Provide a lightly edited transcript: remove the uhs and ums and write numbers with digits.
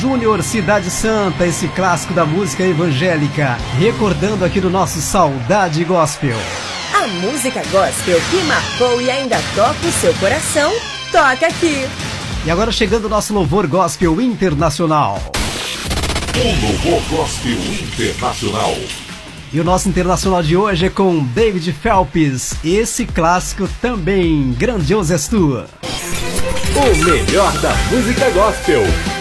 Júnior, Cidade Santa, esse clássico da música evangélica, recordando aqui do nosso Saudade Gospel. A música gospel que marcou e ainda toca o seu coração, toca aqui. E agora chegando o nosso louvor gospel internacional. O louvor gospel internacional. E o nosso internacional de hoje é com David Phelps. Esse clássico também, Grandioso És Tu. O melhor da música gospel.